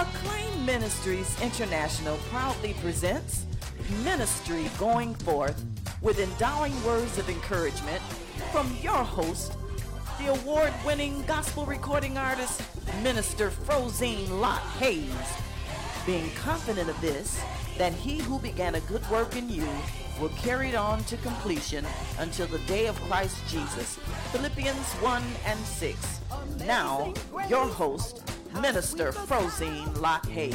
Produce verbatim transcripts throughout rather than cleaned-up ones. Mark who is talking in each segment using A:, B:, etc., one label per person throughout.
A: Acclaim Ministries International proudly presents Ministry Going Forth with endowing words of encouragement from your host, the award-winning gospel recording artist, Minister Frozine Lott Hayes. Being confident of this, that he who began a good work in you will carry it on to completion until the day of Christ Jesus. Philippians one and six. Now, your host, Minister Frozine Lott Hayes.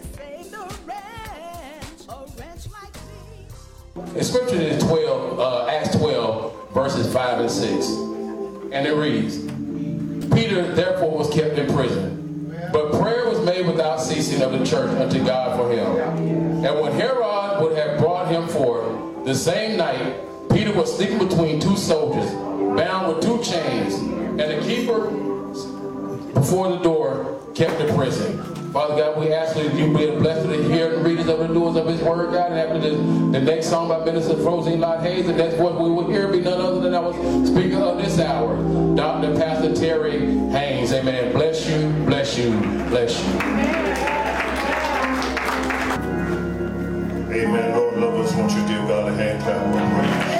B: The scripture is twelve, uh, Acts twelve, verses five and six. And it reads, Peter therefore was kept in prison, but prayer was made without ceasing of the church unto God for him. And when Herod would have brought him forth, the same night Peter was sleeping between two soldiers, bound with two chains, and the keeper before the door kept the prison. Father God, we ask that you be blessed to the hearers and readers of the doers of his word, God. And after this, the next song by Minister Frozine Lott Hayes, and that's what we will hear be none other than our speaker of this hour, Doctor Pastor Terry Haynes. Amen. Bless you, bless you, bless you.
C: Amen. Lord, love us. Won't you give God a hand clap of praise?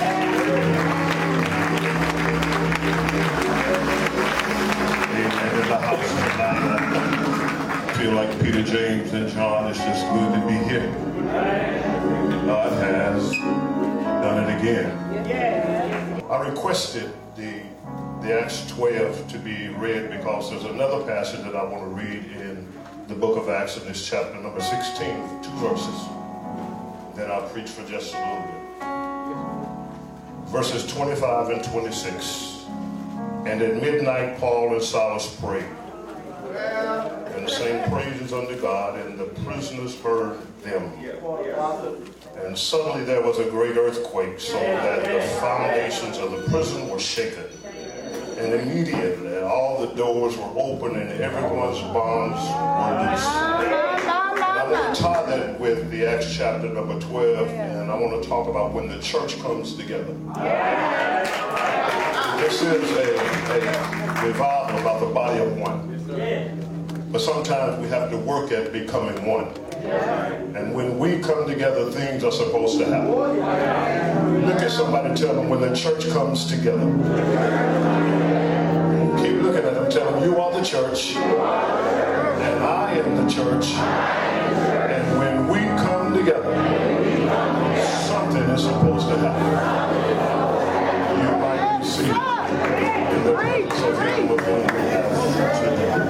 C: Amen. In the house tonight, I feel like Peter, James, and John. It's just good to be here. God has done it again. I requested the, the Acts twelve to be read because there's another passage that I want to read in the book of Acts in this chapter, number sixteen, two verses. Then I'll preach for just a little bit. Verses twenty-five and twenty-six. And at midnight, Paul and Silas prayed, and sang praises unto God, and the prisoners heard them. And suddenly there was a great earthquake, so that the foundations of the prison were shaken. And immediately all the doors were open, and everyone's bonds were loosed. I want to tie that with the Acts chapter number twelve, and I want to talk about when the church comes together. This is a, a revival about the body of one. But sometimes we have to work at becoming one. And when we come together, things are supposed to happen. Look at somebody and tell them, when the church comes together. Keep looking at them, tell them, you are the church, and I am the church. And when we come together, something is supposed to happen. You might be seated in the presence of him before we have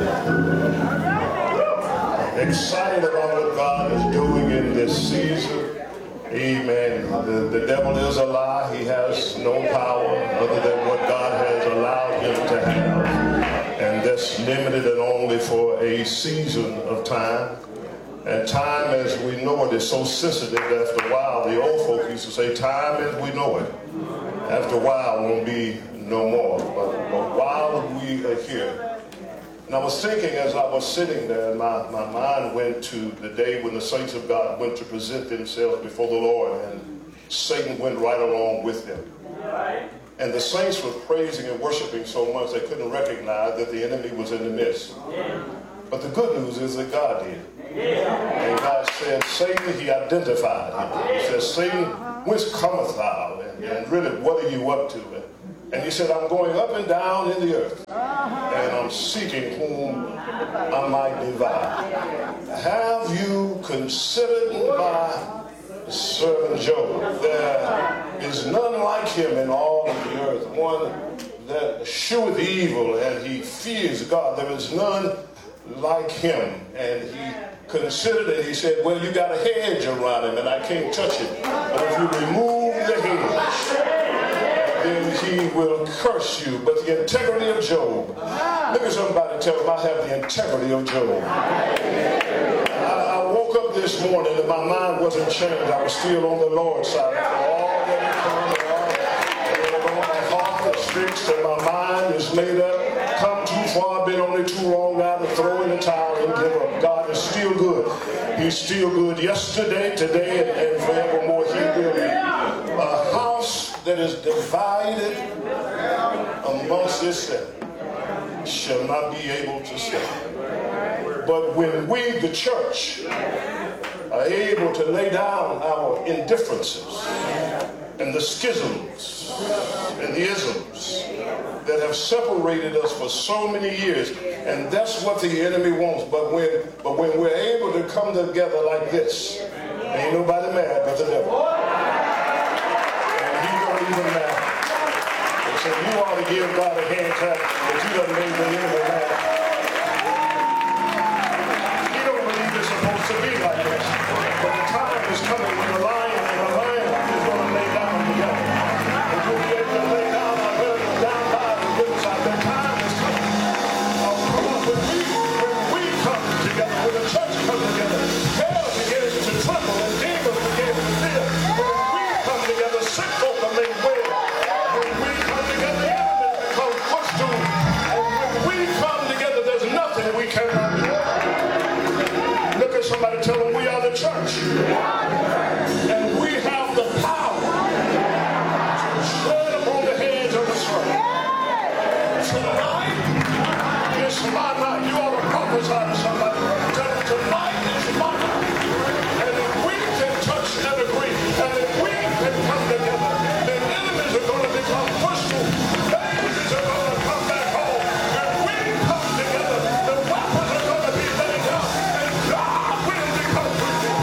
C: today. Excited about what God is doing in this season. Amen. The, the devil is a lie. He has no power other than what God has allowed him to have. And that's limited and only for a season of time. And time as we know it is so sensitive that after a while, the old folk used to say, time as we know it, after a while won't be no more. But, but while we are here, and I was thinking as I was sitting there, my, my mind went to the day when the saints of God went to present themselves before the Lord, and Satan went right along with them. And the saints were praising and worshiping so much they couldn't recognize that the enemy was in the midst. But the good news is that God did. And God said, Satan, he identified him. He said, Satan, whence cometh thou? And, and really, what are you up to? And he said, I'm going up and down in the earth, and I'm seeking whom I might devour. Have you considered my servant Job? There is none like him in all of the earth, one that sheweth evil, and he fears God. There is none like him. And he considered it. He said, well, you got a hedge around him, and I can't touch it. But if you remove the hedge, then he will curse you. But the integrity of Job, look at somebody and tell him, I have the integrity of Job. I, I woke up this morning and my mind wasn't changed. I was still on the Lord's side. All that had come, all my heart is fixed and my mind is made up. Come too far, been on it too long now to throw in the towel and give up. God is still good. He's still good yesterday, today, and, and forevermore. He will be. A house that is divided amongst itself shall not be able to stand. But when we, the church, are able to lay down our indifferences and the schisms and the isms that have separated us for so many years, and that's what the enemy wants. But when, but when we're able to come together like this, ain't nobody mad but the devil. And he don't even mad. So you ought to give God a hand clap that you done made the enemy mad. He don't believe it's supposed to be like this. But the time is coming when the lion and the lamb is going to lay down together. And you'll be able to lay down like well, down by the riverside. The time is coming. Of course, when we, when we come together, when the church comes together, hell begins to tremble and demons begin to fear. When we come together, sick folk are made well. When we come together, enemies become footstool. And when we come together, there's nothing we cannot do. Look at somebody, tell them we are the church. And we have the power to tread upon the heads of the serpent. Tonight is my night. You ought to prophesy to somebody. Tell them tonight is my night. And if we can touch and agree, and if we can come together, then enemies are going to become footstool. Babies are going to come back home. When we come together, the weapons are going to be laid down, and God will become free.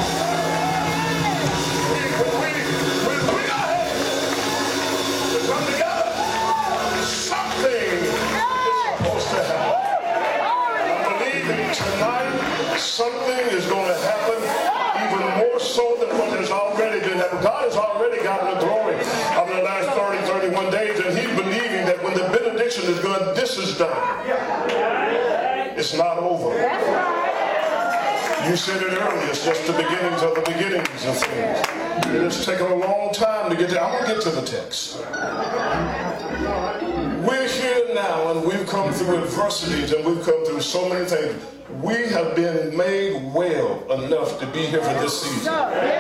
C: When we, when we are able to come together, something is supposed to happen. I'm believing tonight something is going to happen even more so than what has already been happening. God has already gotten the glory of the last thirty, thirty-one days, and he's believing that when the benediction is done, this is done. It's not over. You said it earlier, it's just the beginnings of the beginnings of things. It has taken a long time to get there. I'm going to get to the text. We're here now, and we've come through adversities, and we've come through so many things. We have been made well enough to be here for this season.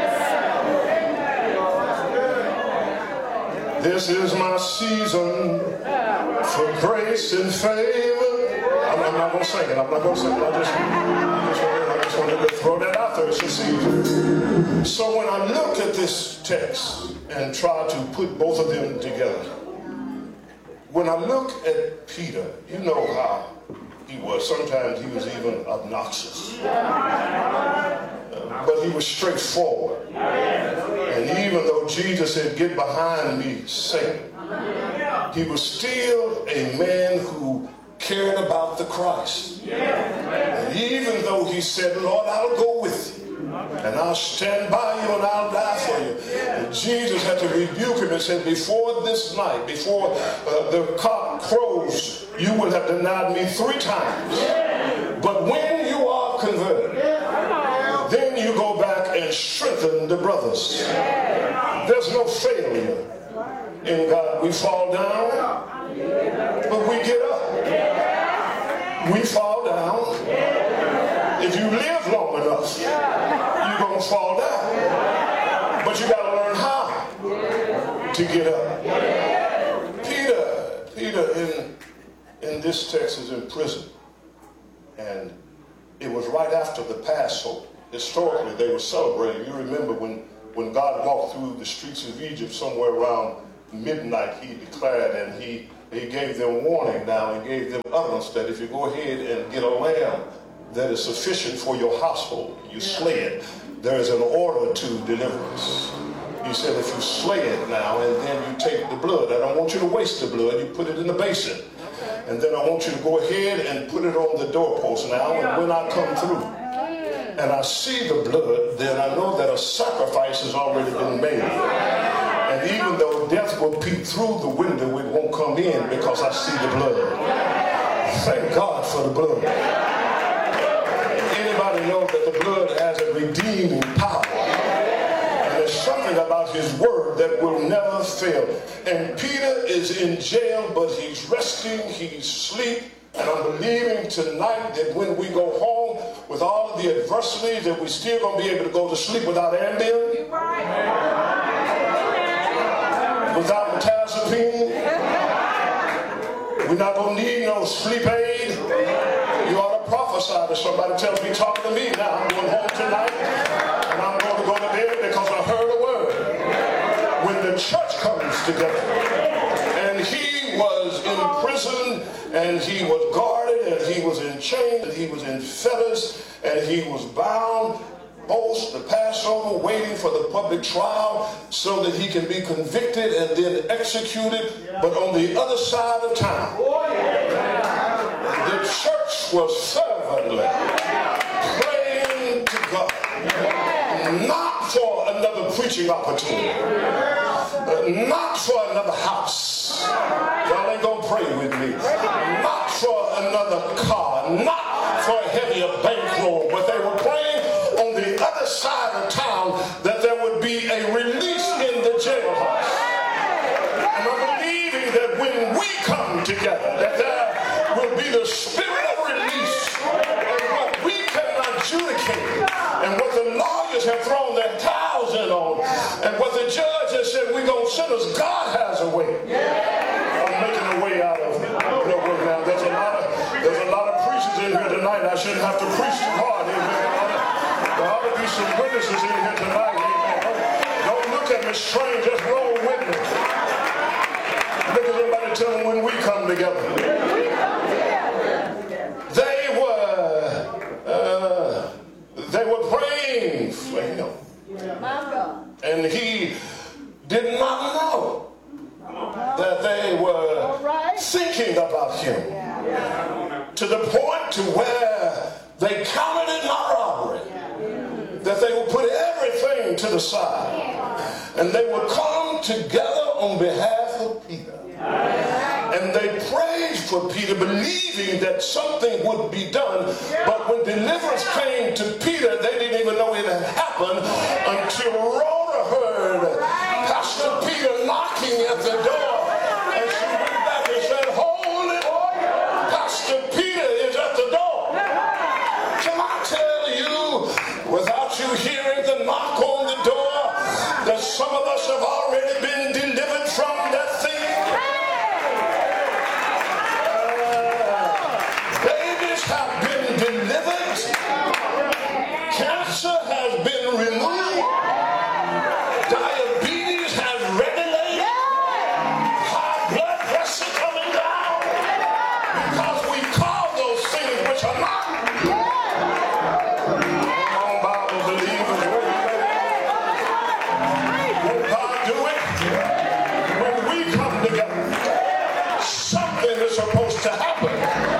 C: This is my season for grace and favor. I'm, I'm not going to sing it. I'm not going to sing it. I just, I just, wanted, I just wanted to throw that out there. It's a season. So when I look at this text and try to put both of them together, when I look at Peter, you know how he was. Sometimes he was even obnoxious. Uh, but he was straightforward. And even though Jesus said, "Get behind me, Satan," he was still a man who cared about the Christ. And even though he said, "Lord, I'll go with you, and I'll stand by you, and I'll die for you," and Jesus had to rebuke him and said, "Before this night, before uh, the cock crows, you will have denied me three times. But when you are converted, then you go back and strengthen the brothers." There's no failure in God. We fall down, but we get up. We fall down. If you live long enough, you're going to fall down. But you got to learn how to get up. Peter, Peter in, in this text is in prison. And it was right after the Passover. Historically, they were celebrating. You remember when, when God walked through the streets of Egypt somewhere around midnight, he declared, and he, he gave them warning now and gave them utterance that if you go ahead and get a lamb that is sufficient for your household, you slay it, there is an order to deliverance. He said, if you slay it now and then you take the blood, I don't want you to waste the blood, you put it in the basin. And then I want you to go ahead and put it on the doorpost now, and when I come through and I see the blood, then I know that a sacrifice has already been made. And even though death will peek through the window, it won't come in because I see the blood. Thank God for the blood. Anybody know that the blood has a redeeming power? And there's something about his word that will never fail. And Peter is in jail, but he's resting, he's asleep. And I'm believing tonight that when we go home with all of the adversities, that we're still going to be able to go to sleep without Ambien, without metazapine. We're not going to need no sleep aid. You ought to prophesy prophesy to somebody. Tells me, talking to me now. I'm going home tonight, and I'm going to go to bed because I heard a word. When the church comes together, and he was in prison, and he was guarded, and he was in chains, and he was in fetters, and he was bound, both the Passover, waiting for the public trial so that he can be convicted and then executed. But on the other side of town, the church was fervently praying to God, not for another preaching opportunity, not for another house. Y'all ain't gonna pray with me. Not for another car, not for a heavier bankroll, but they were praying on the other side of town that there would be a release in the jailhouse. And I'm believing that when we come together, that there will be the spirit of release. And what we cannot adjudicate, and what the lawyers have thrown their towels in on, and what the judge has said, we're going to send us, God has a way. I'm making a way out of no way now. There's a lot of there's a lot of preachers in here tonight. I shouldn't have to preach too hard. There ought to be some witnesses in here tonight. Amen. Don't look at me strange. Just roll with me. Look at somebody, tell them, when we come together. They were, uh, they were praying for him. And he did not know that they were thinking about him. To the point to where they counted it not robbery, that they would put everything to the side, and they would come together on behalf of Peter. And they prayed for Peter, believing that something would be done. But when deliverance came to Peter, they didn't even know it had happened until Rhoda heard Pastor Peter knocking at the door. And she went back and said, hold it, Pastor Peter is at the door. Can I tell you, without you hearing the knock on the door, that some of us have already been delivered from that thing? Have been delivered. Cancer has been removed. Diabetes has regulated. High blood pressure coming down. Because we call those things which are not. Come on, Bible believers. Won't God do it? When we come together, something is supposed to happen.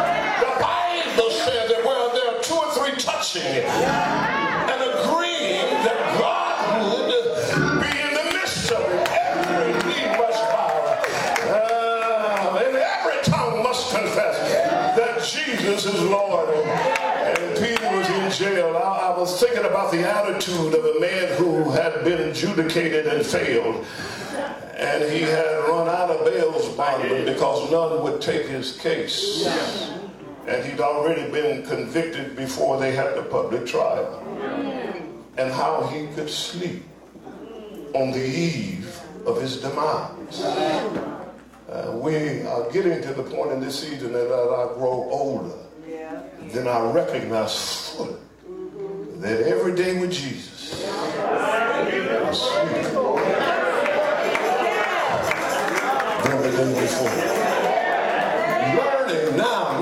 C: Touching it and agreeing that God would be in the midst of it. Every knee must bow, uh, and every tongue must confess that Jesus is Lord. And, and Peter was in jail. I, I was thinking about the attitude of a man who had been adjudicated and failed, and he had run out of bail's bondmen because none would take his case. And he'd already been convicted before they had the public trial. And how he could sleep on the eve of his demise. Uh, we are getting to the point in this season that as I grow older, then I recognize fully that every day with Jesus is sweeter than the day before. Learning now.